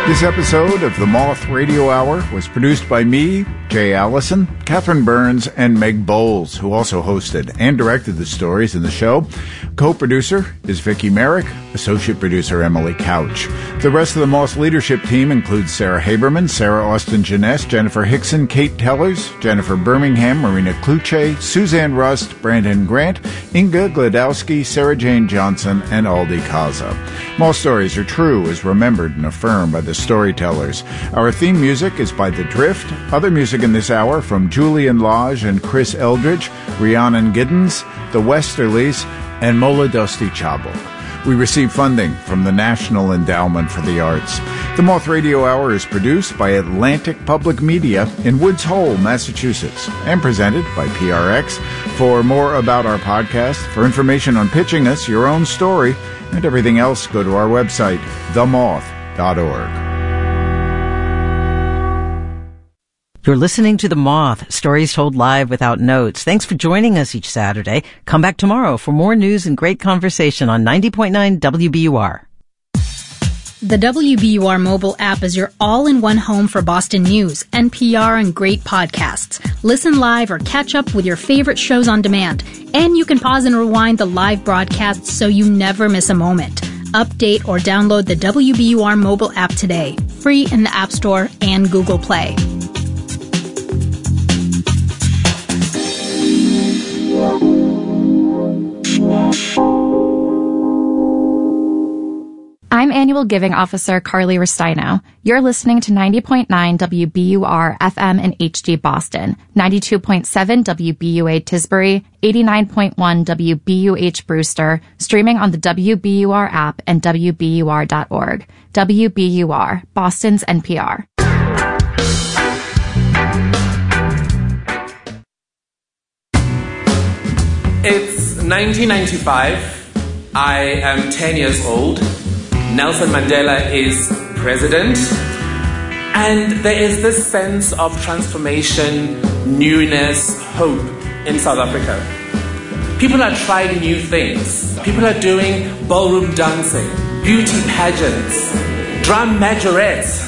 This episode of the Moth Radio Hour was produced by me, Jay Allison, Catherine Burns, and Meg Bowles, who also hosted and directed the stories in the show. Co-producer is Vicki Merrick, associate producer Emily Couch. The rest of the Moth leadership team includes Sarah Haberman, Sarah Austin Jeunesse, Jennifer Hickson, Kate Tellers, Jennifer Birmingham, Marina Kluche, Suzanne Rust, Brandon Grant, Inga Gladowski, Sarah Jane Johnson, and Aldi Kaza. Moth stories are true as remembered and affirmed by the storytellers. Our theme music is by The Drift. Other music in this hour from Julian Lodge and Chris Eldridge, Rhiannon Giddens, The Westerlies, and Mola Dusty Chabuk. We receive funding from the National Endowment for the Arts. The Moth Radio Hour is produced by Atlantic Public Media in Woods Hole, Massachusetts, and presented by PRX. For more about our podcast, for information on pitching us your own story, and everything else, go to our website, themoth.org. You're listening to The Moth, stories told live without notes. Thanks for joining us each Saturday. Come back tomorrow for more news and great conversation on 90.9 WBUR. The WBUR mobile app is your all-in-one home for Boston news, NPR, and great podcasts. Listen live or catch up with your favorite shows on demand. And you can pause and rewind the live broadcasts so you never miss a moment. Update or download the WBUR mobile app today. Free in the App Store and Google Play. I'm Annual Giving Officer Carly Restaino. You're listening to 90.9 WBUR FM in HD Boston, 92.7 WBUA Tisbury, 89.1 WBUH Brewster, streaming on the WBUR app and WBUR.org. WBUR, Boston's NPR. It's 1995. I am 10 years old. Nelson Mandela is president. And there is this sense of transformation, newness, hope in South Africa. People are trying new things. People are doing ballroom dancing, beauty pageants, drum majorettes.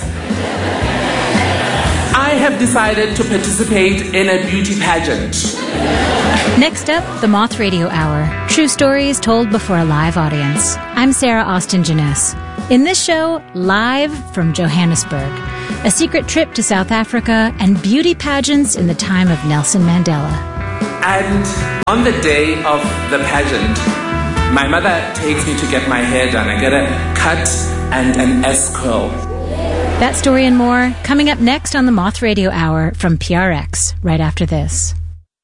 I have decided to participate in a beauty pageant. Next up, the Moth Radio Hour. True stories told before a live audience. I'm Sarah Austin Jeunesse. In this show, live from Johannesburg, a secret trip to South Africa and beauty pageants in the time of Nelson Mandela. And on the day of the pageant, my mother takes me to get my hair done. I get a cut and an S-curl. That story and more coming up next on the Moth Radio Hour from PRX, right after this.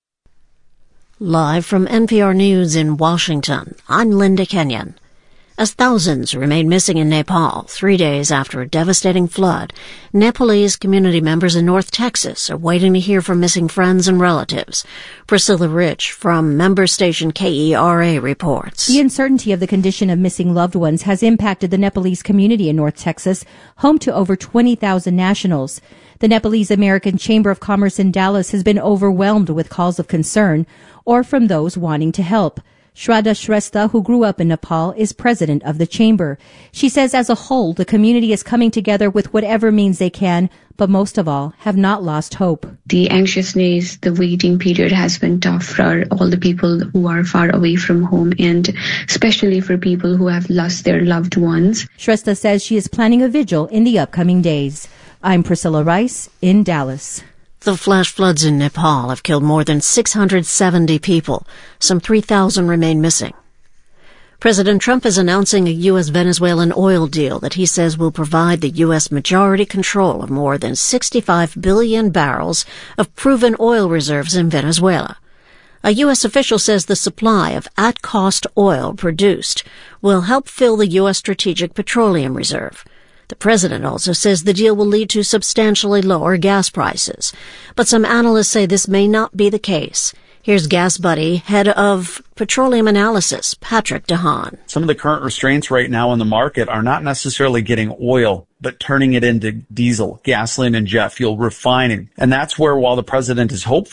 Live from NPR News in Washington, I'm Linda Kenyon. As thousands remain missing in Nepal 3 days after a devastating flood, Nepalese community members in North Texas are waiting to hear from missing friends and relatives. Priscilla Rich from member station KERA reports. The uncertainty of the condition of missing loved ones has impacted the Nepalese community in North Texas, home to over 20,000 nationals. The Nepalese American Chamber of Commerce in Dallas has been overwhelmed with calls of concern or from those wanting to help. Shraddha Shrestha, who grew up in Nepal, is president of the chamber. She says as a whole, the community is coming together with whatever means they can, but most of all, have not lost hope. The anxiousness, the waiting period has been tough for all the people who are far away from home, and especially for people who have lost their loved ones. Shrestha says she is planning a vigil in the upcoming days. I'm Priscilla Rice in Dallas. The flash floods in Nepal have killed more than 670 people. Some 3,000 remain missing. President Trump is announcing a U.S.-Venezuelan oil deal that he says will provide the U.S. majority control of more than 65 billion barrels of proven oil reserves in Venezuela. A U.S. official says the supply of at-cost oil produced will help fill the U.S. Strategic Petroleum Reserve. The president also says the deal will lead to substantially lower gas prices. But some analysts say this may not be the case. Here's Gas Buddy, head of petroleum analysis, Patrick DeHaan. Some of the current restraints right now in the market are not necessarily getting oil, but turning it into diesel, gasoline, and jet fuel refining. And that's where, while the president is hopeful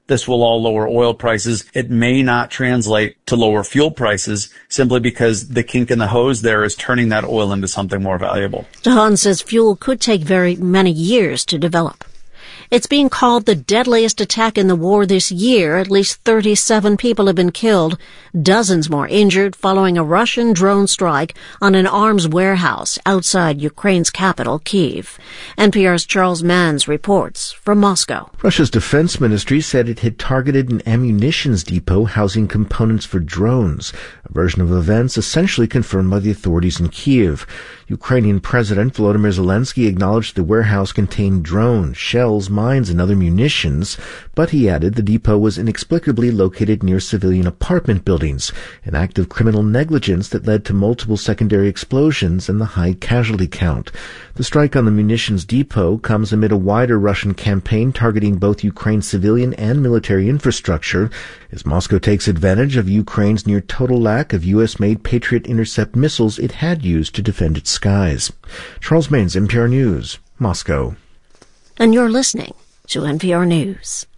this will all lower oil prices. It may not translate to lower fuel prices simply because the kink in the hose there is turning that oil into something more valuable. DeHaan says fuel could take very many years to develop. It's being called the deadliest attack in the war this year. At least 37 people have been killed, dozens more injured following a Russian drone strike on an arms warehouse outside Ukraine's capital, Kyiv. NPR's Charles Manns reports from Moscow. Russia's defense ministry said it had targeted an ammunitions depot housing components for drones, a version of events essentially confirmed by the authorities in Kyiv. Ukrainian President Volodymyr Zelensky acknowledged the warehouse contained drones, shells, mines, and other munitions, but he added the depot was inexplicably located near civilian apartment buildings, an act of criminal negligence that led to multiple secondary explosions and the high casualty count. The strike on the munitions depot comes amid a wider Russian campaign targeting both Ukraine's civilian and military infrastructure, as Moscow takes advantage of Ukraine's near-total lack of U.S.-made Patriot intercept missiles it had used to defend its skies. Charles Manns, NPR News, Moscow. And you're listening to NPR News.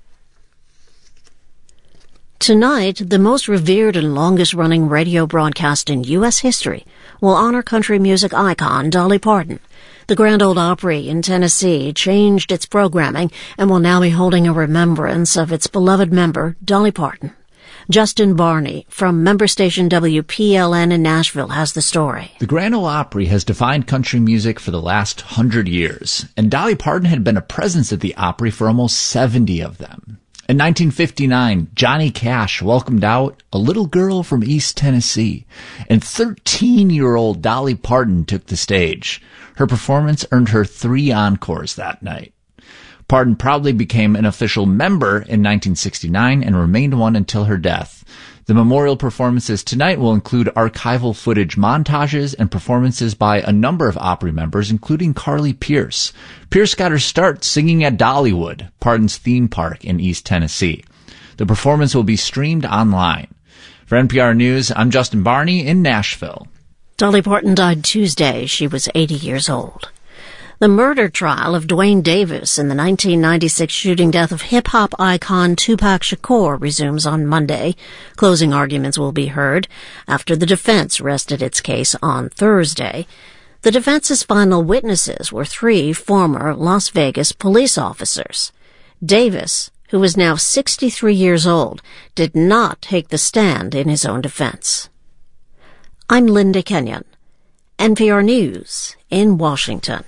Tonight, the most revered and longest-running radio broadcast in U.S. history will honor country music icon Dolly Parton. The Grand Ole Opry in Tennessee changed its programming and will now be holding a remembrance of its beloved member, Dolly Parton. Justin Barney from member station WPLN in Nashville has the story. The Grand Ole Opry has defined country music for the last 100 years, and Dolly Parton had been a presence at the Opry for almost 70 of them. In 1959, Johnny Cash welcomed out a little girl from East Tennessee, and 13-year-old Dolly Parton took the stage. Her performance earned her 3 encores that night. Parton proudly became an official member in 1969 and remained one until her death. The memorial performances tonight will include archival footage montages and performances by a number of Opry members, including Carly Pearce. Pearce got her start singing at Dollywood, Parton's theme park in East Tennessee. The performance will be streamed online. For NPR News, I'm Justin Barney in Nashville. Dolly Parton died Tuesday. She was 80 years old. The murder trial of Duane Davis in the 1996 shooting death of hip-hop icon Tupac Shakur resumes on Monday. Closing arguments will be heard after the defense rested its case on Thursday. The defense's final witnesses were 3 former Las Vegas police officers. Davis, who is now 63 years old, did not take the stand in his own defense. I'm Linda Kenyon, NPR News in Washington.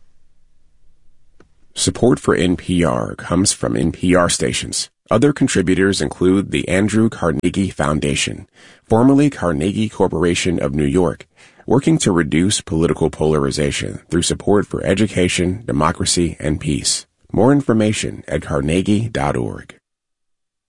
Support for NPR comes from NPR stations. Other contributors include the Andrew Carnegie Foundation, formerly Carnegie Corporation of New York, working to reduce political polarization through support for education, democracy, and peace. More information at carnegie.org.